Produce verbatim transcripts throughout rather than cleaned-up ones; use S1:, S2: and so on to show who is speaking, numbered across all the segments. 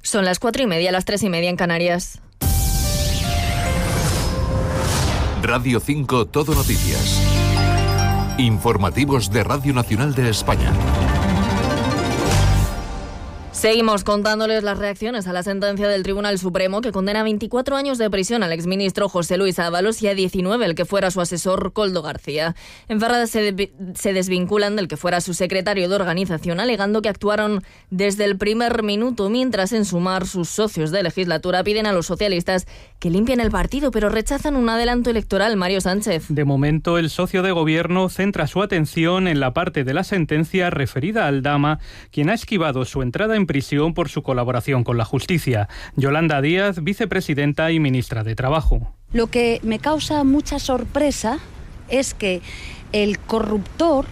S1: Son las cuatro y media, las tres y media en Canarias.
S2: Radio cinco Todo Noticias. Informativos de Radio Nacional de España.
S1: Seguimos contándoles las reacciones a la sentencia del Tribunal Supremo que condena a veinticuatro años de prisión al exministro José Luis Ábalos y a diecinueve el que fuera su asesor Koldo García. En Ferrada se, de- se desvinculan del que fuera su secretario de organización, alegando que actuaron desde el primer minuto, mientras en Sumar sus socios de legislatura piden a los socialistas que limpien el partido, pero rechazan un adelanto electoral. Mario Sánchez.
S3: De momento, el socio de gobierno centra su atención en la parte de la sentencia referida a Aldama, quien ha esquivado su entrada en prisión por su colaboración con la justicia. Yolanda Díaz, vicepresidenta y ministra de Trabajo.
S4: Lo que me causa mucha sorpresa es que el corruptor,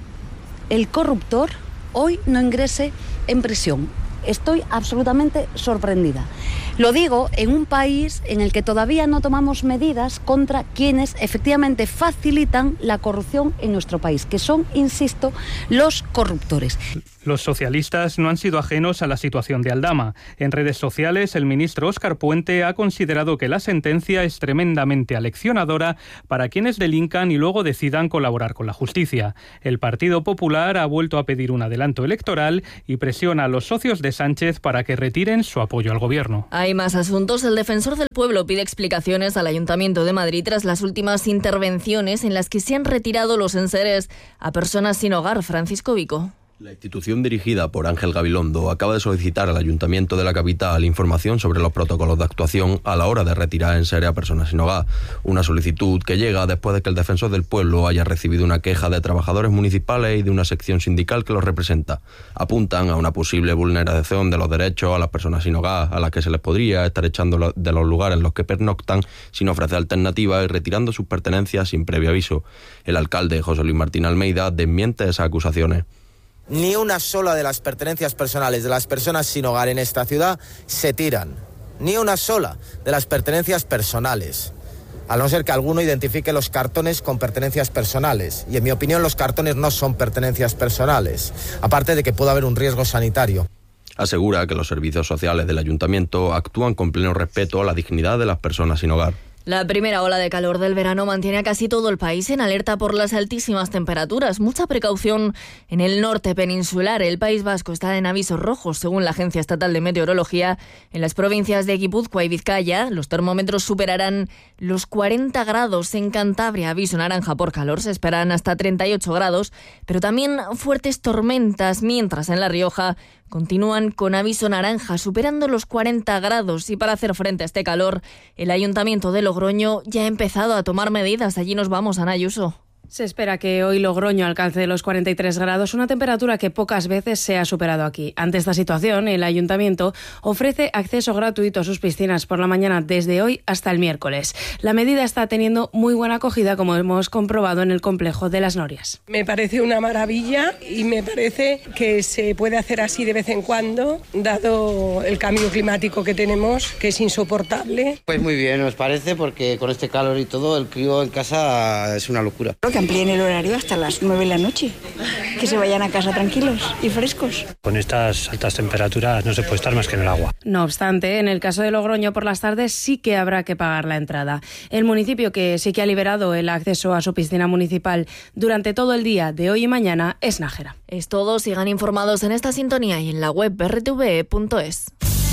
S4: el corruptor hoy no ingrese en prisión. Estoy absolutamente sorprendida. Lo digo en un país en el que todavía no tomamos medidas contra quienes efectivamente facilitan la corrupción en nuestro país, que son, insisto, los corruptores.
S3: Los socialistas no han sido ajenos a la situación de Aldama. En redes sociales, el ministro Óscar Puente ha considerado que la sentencia es tremendamente aleccionadora para quienes delincan y luego decidan colaborar con la justicia. El Partido Popular ha vuelto a pedir un adelanto electoral y presiona a los socios de Sánchez para que retiren su apoyo al gobierno.
S1: Hay más asuntos. El defensor del pueblo pide explicaciones al Ayuntamiento de Madrid tras las últimas intervenciones en las que se han retirado los enseres a personas sin hogar. Francisco Vico.
S5: La institución dirigida por Ángel Gabilondo acaba de solicitar al Ayuntamiento de la capital información sobre los protocolos de actuación a la hora de retirar enseres a personas sin hogar. Una solicitud que llega después de que el defensor del pueblo haya recibido una queja de trabajadores municipales y de una sección sindical que los representa. Apuntan a una posible vulneración de los derechos a las personas sin hogar, a las que se les podría estar echando de los lugares en los que pernoctan sin ofrecer alternativas y retirando sus pertenencias sin previo aviso. El alcalde, José Luis Martín Almeida, desmiente esas acusaciones.
S6: Ni una sola de las pertenencias personales de las personas sin hogar en esta ciudad se tiran. Ni una sola de las pertenencias personales. A no ser que alguno identifique los cartones con pertenencias personales. Y en mi opinión los cartones no son pertenencias personales. Aparte de que puede haber un riesgo sanitario.
S5: Asegura que los servicios sociales del ayuntamiento actúan con pleno respeto a la dignidad de las personas sin hogar.
S1: La primera ola de calor del verano mantiene a casi todo el país en alerta por las altísimas temperaturas. Mucha precaución en el norte peninsular. El País Vasco está en avisos rojos, según la Agencia Estatal de Meteorología. En las provincias de Guipúzcoa y Vizcaya, los termómetros superarán los cuarenta grados. En Cantabria, aviso naranja por calor, se esperan hasta treinta y ocho grados, pero también fuertes tormentas, mientras en La Rioja continúan con aviso naranja, superando los cuarenta grados. Y para hacer frente a este calor, el Ayuntamiento de Logroño ya ha empezado a tomar medidas. Allí nos vamos, Ana Ayuso.
S7: Se espera que hoy Logroño alcance los cuarenta y tres grados, una temperatura que pocas veces se ha superado aquí. Ante esta situación, el Ayuntamiento ofrece acceso gratuito a sus piscinas por la mañana desde hoy hasta el miércoles. La medida está teniendo muy buena acogida, como hemos comprobado en el complejo de Las Norias.
S8: Me parece una maravilla y me parece que se puede hacer así de vez en cuando, dado el cambio climático que tenemos, que es insoportable.
S9: Pues muy bien, nos parece, porque con este calor y todo, el crío en casa es una locura.
S10: Que amplíen el horario hasta las nueve de la noche, que se vayan a casa tranquilos y frescos.
S11: Con estas altas temperaturas no se puede estar más que en el agua.
S7: No obstante, en el caso de Logroño, por las tardes sí que habrá que pagar la entrada. El municipio que sí que ha liberado el acceso a su piscina municipal durante todo el día de hoy y mañana es Nájera.
S1: Es todo, sigan informados en esta sintonía y en la web erre te ve punto es.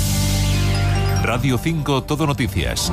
S2: Radio cinco Todo Noticias.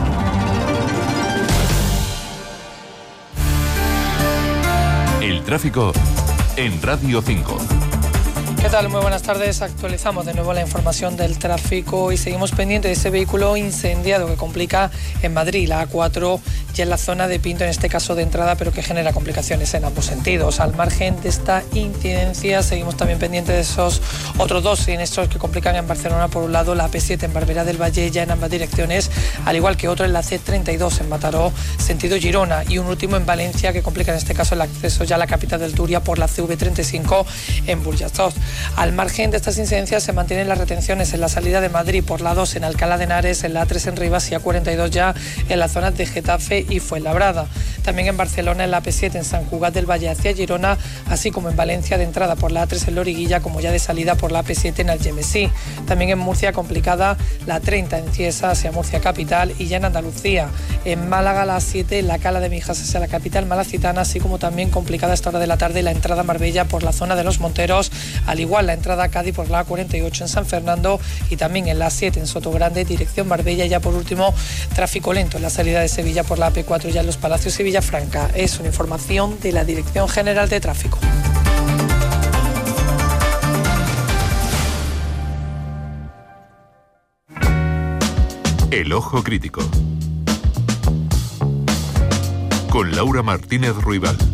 S2: El tráfico en Radio cinco.
S12: ¿Qué tal? Muy buenas tardes. Actualizamos de nuevo la información del tráfico y seguimos pendiente de ese vehículo incendiado que complica en Madrid, la A cuatro, ya en la zona de Pinto, en este caso de entrada, pero que genera complicaciones en ambos sentidos. Al margen de esta incidencia, seguimos también pendientes de esos otros dos siniestros que complican en Barcelona. Por un lado, la A P siete en Barberá del Valle, ya en ambas direcciones, al igual que otro en la C treinta y dos en Mataró, sentido Girona, y un último en Valencia que complica en este caso el acceso ya a la capital del Turia por la C V treinta y cinco en Burjasot. Al margen de estas incidencias se mantienen las retenciones en la salida de Madrid por la dos en Alcalá de Henares, en la A tres en Rivas y A cuarenta y dos ya en las zonas de Getafe y Fuenlabrada. También en Barcelona en la A P siete en San Cugat del Valle hacia Girona, así como en Valencia de entrada por la A tres en Loriguilla, como ya de salida por la A P siete en Algemesí. También en Murcia complicada la treinta en Ciesa hacia Murcia capital y ya en Andalucía. En Málaga la A siete en la Cala de Mijas hacia la capital malacitana, así como también complicada a esta hora de la tarde la entrada a Marbella por la zona de Los Monteros, al igual la entrada a Cádiz por la A cuarenta y ocho en San Fernando y también en la A siete en Sotogrande, dirección Marbella, y ya por último tráfico lento en la salida de Sevilla por la A P cuatro ya en Los Palacios y Villafranca. Es una información de la Dirección General de Tráfico.
S2: El Ojo Crítico con Laura Martínez Ruibal.